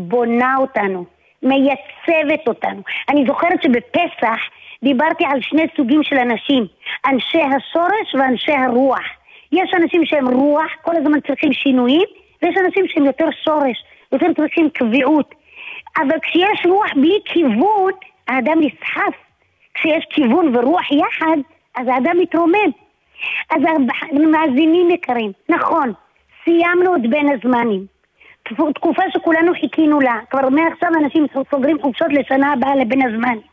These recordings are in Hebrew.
בונה אותנו, מייצבת אותנו. אני זוכרת שבפסח דיברתי על שני סוגים של אנשים, אנשי השורש ואנשי הרוח. יש אנשים שהם רוח, כל הזמן צריכים שינויים, ויש אנשים שהם יותר שורש, יותר צריכים קביעות. אבל כשיש רוח בלי כיוון, האדם נסחף. כשיש כיוון ורוח יחד, אז האדם מתרומם. אז מאזינים יקרים, נכון, סיימנו את בין הזמנים. תקופה שכולנו חיכינו לה, כבר מעכשיו אנשים סוגרים חופשות לשנה הבאה לבין הזמנים.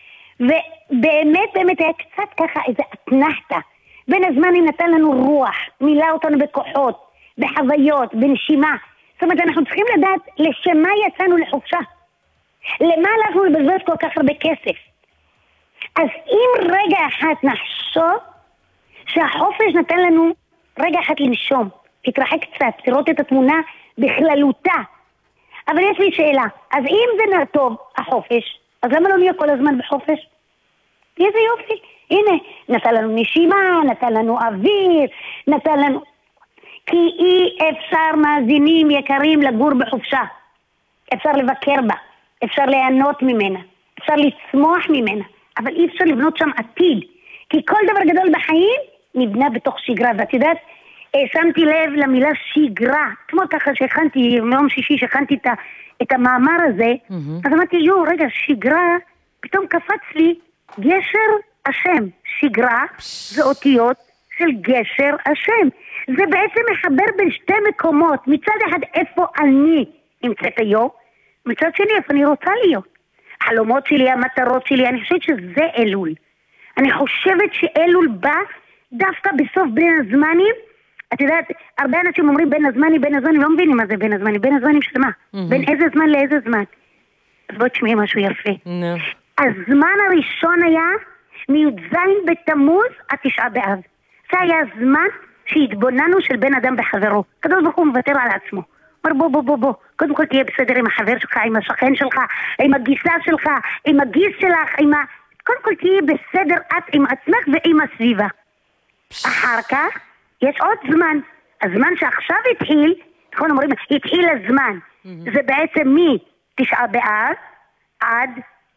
ובאמת היה קצת ככה איזה אתנחתה. בין הזמנים נתן לנו רוח, מילא אותנו בכוחות, בחוויות, בנשימה. זאת אומרת, אנחנו צריכים לדעת לשמה יצאנו לחופשה. למה אנחנו לבזבז כל כך הרבה כסף? אז אם רגע אחד נחשוב שהחופש נתן לנו רגע אחד לנשום, תתרחק קצת, לראות את התמונה בכללותה. אבל יש לי שאלה, אז אם זה טוב, החופש, אז למה לא נהיה כל הזמן בחופש? איזה יופי, הנה, נתן לנו נשימה, נתן לנו אוויר, נתן לנו... כי אי אפשר מאזינים יקרים לגור בחופשה. אפשר לבקר בה, אפשר ליהנות ממנה, אפשר לצמוח ממנה, אבל אי אפשר לבנות שם עתיד. כי כל דבר גדול בחיים נבנה בתוך שגרה, ואת יודעת, שמתי לב למילה שגרה, כמו ככה שהכנתי, מיום שישי שהכנתי את המאמר הזה, אז אמרתי, רגע, שגרה, פתאום קפץ לי גשר השם. שגרה זה אותיות של גשר השם. זה בעצם מחבר בין שתי מקומות, מצד אחד איפה אני נמצאת היום, מצד שני איפה אני רוצה להיות. החלומות שלי, המטרות שלי, אני חושבת שזה אלול. אני חושבת שאלול בא דווקא בסוף בין הזמנים. את יודעת, הרבה אנשים אומרים בין הזמנים, לא מבינים מה זה בין הזמנים, בין הזמנים של מה? בין איזה זמן לאיזה זמן? אז בואו תשמעי משהו יפה. הזמן הראשון היה מי"ז בתמוז עד 9 באב. זה היה הזמן שהתבוננו של בן אדם בחברו. הקדוש ברוך הוא מוותר על עצמו. אומר בוא, קודם כל תהיה בסדר עם החבר שלך, עם השכן שלך, עם הגיסה שלך, עם הגיס שלך, קודם כל תהיה בסדר את עם עצמך ועם הסביבה. אחר כך יש עוד זמן. הזמן שעכשיו התחיל, נכון אומרים, התחיל הזמן. זה בעצם מ-9 באב עד,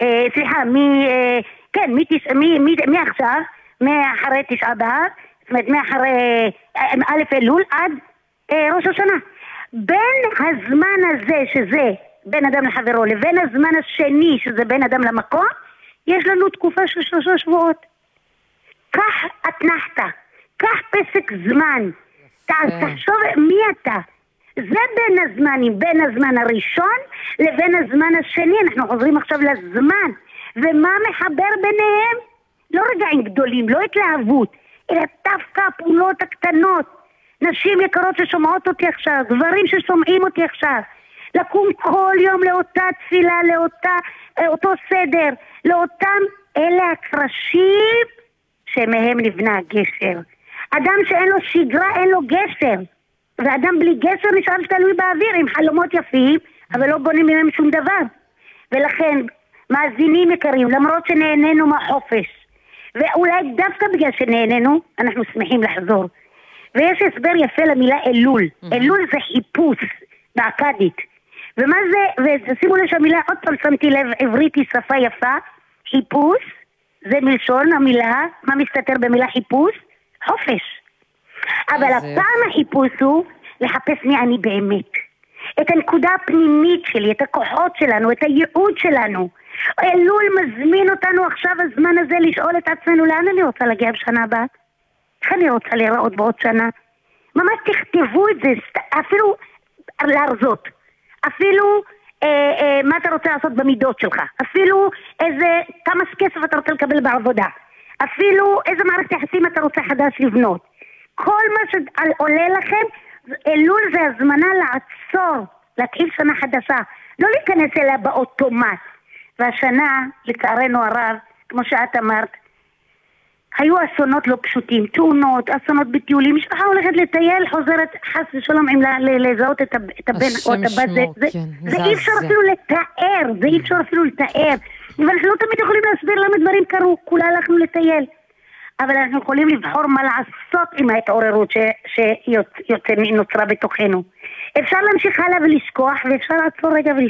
מעכשיו, מאחרי 9 באב, זאת אומרת, מאחרי א' אלול עד ראש השנה. בין הזמן הזה, שזה בין אדם לחברו, לבין הזמן השני, שזה בין אדם למקום, יש לנו תקופה של 3 שבועות. כך אתנחתה, כך פסק זמן. תחשוב מי אתה. זה בין הזמנים, בין הזמן הראשון לבין הזמן השני. אנחנו חוזרים עכשיו לזמן. ומה מחבר ביניהם? לא רגעים גדולים, לא התלהבות, אלא דווקא הפעולות הקטנות. נשים יקרות ששומעות אותי עכשיו, גברים ששומעים אותי עכשיו. לקום כל יום לאותה תפילה, אותו סדר, לאותם אלה הקרשים שמהם נבנה הגשר. אדם שאין לו שגרה, אין לו גשר. ואדם בלי גשר נשאר תלוי באוויר, עם חלומות יפים, אבל לא בונים מהם שום דבר. ולכן, מאזינים יקרים, למרות שנהנינו מהחופש, ואולי דווקא בגלל שנהנינו, אנחנו שמחים לחזור. ויש הסבר יפה למילה אלול. אלול זה חיפוש, באקדית. ומה זה, ושימו לב שהמילה, עוד פעם שמתי לב, עברית היא שפה יפה, חיפוש, זה מלשון המילה, מה מסתתר במילה חיפוש? חופש. אבל הפעם החיפוש הוא לחפש מי אני באמת. את הנקודה הפנימית שלי, את הכוחות שלנו, את הייעוד שלנו. אלול מזמין אותנו עכשיו הזמן הזה לשאול את עצמנו לאן אני רוצה להגיע בשנה הבאה. איך אני רוצה לראות בעוד שנה. ממש תכתבו את זה, אפילו להרזות. אפילו מה אתה רוצה לעשות במידות שלך. אפילו כמה כסף אתה רוצה לקבל בעבודה. אפילו איזה מערכת יחסים אתה רוצה חדש לבנות. כל מה שעולה לכם, אלול זה הזמנה לעצור, להתחיל שנה חדשה. לא להיכנס אליה באוטומט. והשנה, לצערנו הרב, כמו שאת אמרת, היו אסונות לא פשוטים, תאונות, אסונות בטיולים, משפחה הולכת לטייל, חוזרת חס ושלום עם לזהות את הבן או את הבת, זה אי אפשר אפילו לתאר, זה אי אפשר אפילו לתאר, ואנחנו לא תמיד יכולים להסביר למה דברים קרו, כולה הלכנו לטייל, אבל אנחנו יכולים לבחור מה לעשות עם ההתעוררות שנוצרה בתוכנו. אפשר להמשיך הלאה ולשכוח, ואפשר לעצור רגע